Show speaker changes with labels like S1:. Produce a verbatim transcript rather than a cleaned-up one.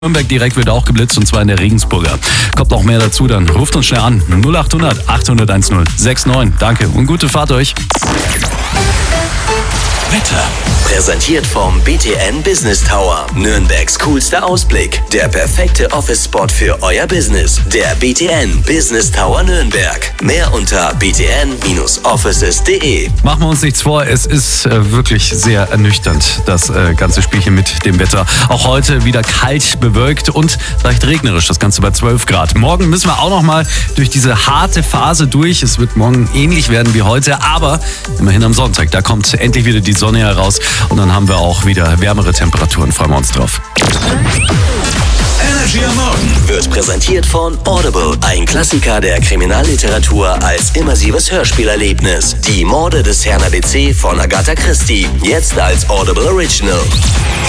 S1: Nürnberg direkt wird auch geblitzt, und zwar in der Regensburger. Kommt noch mehr dazu, dann ruft uns schnell an. null achthundert achthundert eins null sechs neun. Danke und gute Fahrt euch.
S2: Wetter. Präsentiert vom B T N Business Tower. Nürnbergs coolster Ausblick. Der perfekte Office-Spot für euer Business. Der B T N Business Tower Nürnberg. Mehr unter b t n Bindestrich offices punkt de.
S1: Machen wir uns nichts vor, es ist äh, wirklich sehr ernüchternd, das äh, ganze Spielchen mit dem Wetter. Auch heute wieder kalt, bewölkt und leicht regnerisch, das Ganze bei zwölf Grad. Morgen müssen wir auch noch mal durch diese harte Phase durch. Es wird morgen ähnlich werden wie heute, aber immerhin am Sonntag, da kommt endlich wieder die Sonne heraus und dann haben wir auch wieder wärmere Temperaturen. Freuen wir uns drauf.
S2: Energy am Morgen wird präsentiert von Audible, ein Klassiker der Kriminalliteratur als immersives Hörspielerlebnis. Die Morde des Herrn A B C von Agatha Christie, jetzt als Audible Original.